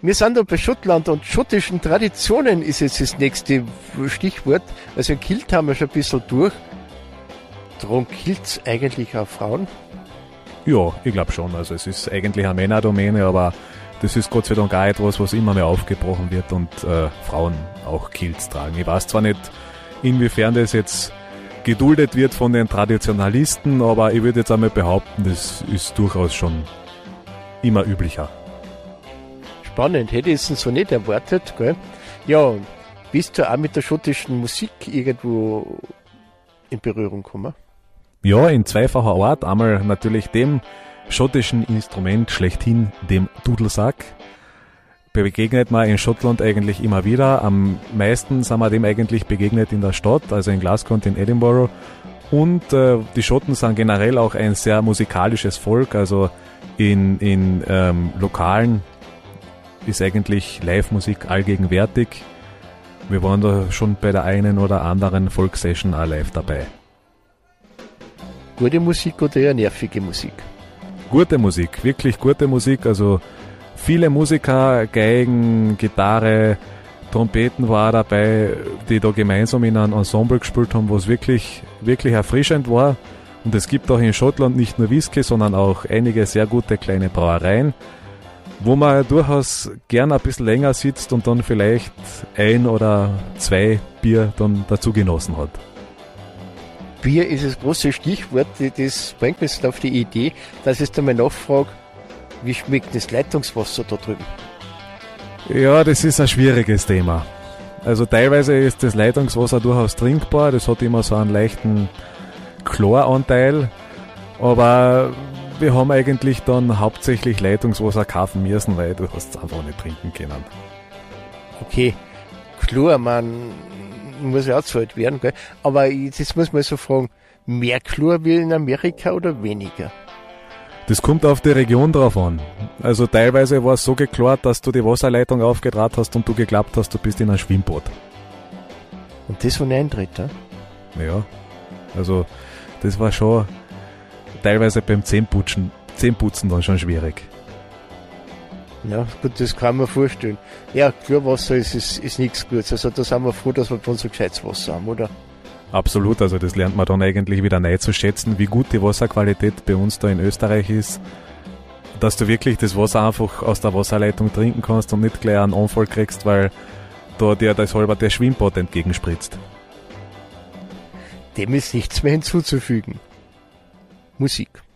Wir sind da bei Schottland und schottischen Traditionen ist jetzt das nächste Stichwort. Also Kilt haben wir schon ein bisschen durch. Darum Kilt's eigentlich auch Frauen? Ja, ich glaube schon. Also es ist eigentlich eine Männerdomäne, aber das ist Gott sei Dank auch etwas, was immer mehr aufgebrochen wird und Frauen auch Kilts tragen. Ich weiß zwar nicht, inwiefern das jetzt geduldet wird von den Traditionalisten, aber ich würde jetzt einmal behaupten, das ist durchaus schon immer üblicher. Spannend, hätte ich es so nicht erwartet, gell? Ja, bist du auch mit der schottischen Musik irgendwo in Berührung gekommen? Ja, in zweifacher Art. Einmal natürlich dem schottischen Instrument schlechthin, dem Dudelsack. Begegnet man in Schottland eigentlich immer wieder. Am meisten sind wir dem eigentlich begegnet in der Stadt, also in Glasgow und in Edinburgh. Und die Schotten sind generell auch ein sehr musikalisches Volk, also in Lokalen ist eigentlich Live-Musik allgegenwärtig. Wir waren da schon bei der einen oder anderen Folksession auch live dabei. Gute Musik oder eher nervige Musik? Gute Musik, wirklich gute Musik. Also viele Musiker, Geigen, Gitarre, Trompeten war dabei, die da gemeinsam in einem Ensemble gespielt haben, was wirklich, wirklich erfrischend war. Und es gibt auch in Schottland nicht nur Whisky, sondern auch einige sehr gute kleine Brauereien, wo man durchaus gern ein bisschen länger sitzt und dann vielleicht 1 oder 2 Bier dann dazu genossen hat. Bier ist das große Stichwort, das bringt mich auf die Idee, dass ich da mal nachfrage, wie schmeckt das Leitungswasser da drüben? Ja, das ist ein schwieriges Thema. Also teilweise ist das Leitungswasser durchaus trinkbar, das hat immer so einen leichten Chloranteil, aber wir haben eigentlich dann hauptsächlich Leitungswasser kaufen müssen, weil du hast es einfach nicht trinken können. Okay, Chlor, man muss ja auch zahlt werden, gell? Aber jetzt muss man so fragen, mehr Chlor wie in Amerika oder weniger? Das kommt auf die Region drauf an. Also teilweise war es so geklort, dass du die Wasserleitung aufgedraht hast und du geglaubt hast, du bist in einem Schwimmbad. Und das von Eintritt, ja? Ja, also das war schon teilweise beim Zähneputzen dann schon schwierig. Ja, gut, das kann man vorstellen. Ja, Chlorwasser ist nichts Gutes. Also da sind wir froh, dass wir von so gescheites Wasser haben, oder? Absolut, also das lernt man dann eigentlich wieder neu zu schätzen, wie gut die Wasserqualität bei uns da in Österreich ist, dass du wirklich das Wasser einfach aus der Wasserleitung trinken kannst und nicht gleich einen Anfall kriegst, weil da dir das halber der Schwimmbad entgegenspritzt. Dem ist nichts mehr hinzuzufügen. Musik.